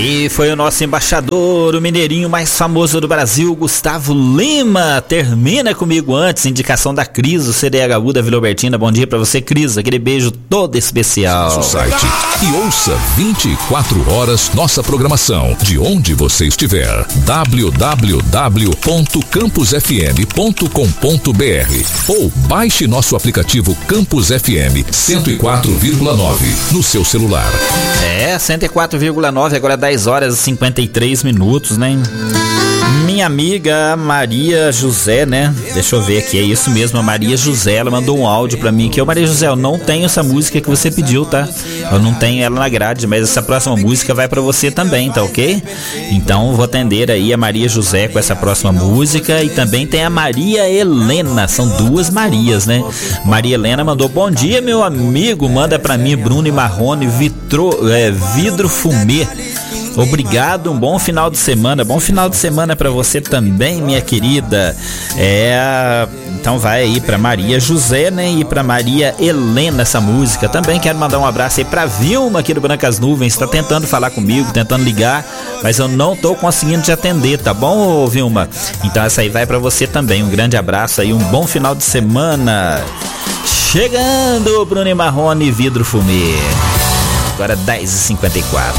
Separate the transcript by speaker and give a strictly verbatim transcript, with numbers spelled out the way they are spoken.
Speaker 1: Aí foi o nosso embaixador, o mineirinho mais famoso do Brasil, Gustavo Lima. Termina comigo antes, indicação da Cris, do C D H U da Vila Albertina. Bom dia pra você, Cris, aquele beijo todo especial.
Speaker 2: O site e ouça vinte e quatro horas nossa programação, de onde você estiver. w w w ponto campus f m ponto com ponto b r ou baixe nosso aplicativo Campus F M cento e quatro vírgula nove no seu celular.
Speaker 1: É, cento e quatro vírgula nove, agora dez horas e cinquenta e três minutos, né? Minha amiga Maria José, né? Deixa eu ver aqui, é isso mesmo, a Maria José, ela mandou um áudio pra mim que eu, Maria José, eu não tenho essa música que você pediu, tá? Eu não tenho ela na grade, mas essa próxima música vai pra você também, tá ok? Então vou atender aí a Maria José com essa próxima música, e também tem a Maria Helena, são duas Marias, né? Maria Helena mandou: bom dia, meu amigo, manda pra mim Bruno e Marrone, vitro, é, vidro fumê. Obrigado, um bom final de semana, bom final de semana pra você também, minha querida. É, então vai aí pra Maria José, né, e pra Maria Helena essa música. Também quero mandar um abraço aí pra Vilma aqui do Brancas Nuvens, tá tentando falar comigo, tentando ligar, mas eu não tô conseguindo te atender, tá bom, Vilma? Então essa aí vai pra você também, um grande abraço aí, um bom final de semana. Chegando Bruno e Marrone, vidro fumê. Agora dez e cinquenta e quatro.